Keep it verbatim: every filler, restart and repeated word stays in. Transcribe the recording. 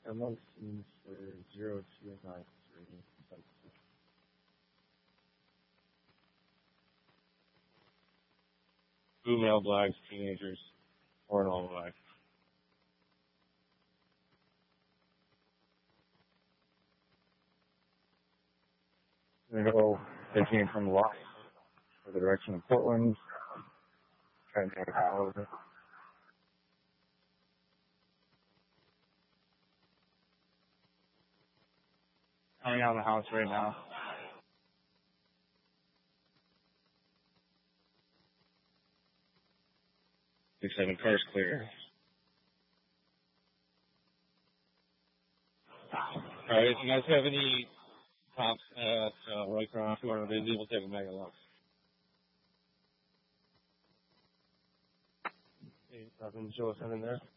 Amongst teams for zero two nine three. Blue male blacks, teenagers, or an all black. We're going to go taking from Los for the direction of Portland. Trying to make it out over. Coming out of the house right now. Six seven cars clear. Alright, if you guys have any cops at uh, Roy Cross who are busy, we'll take a mega loss. Hey, nothing to show us in there.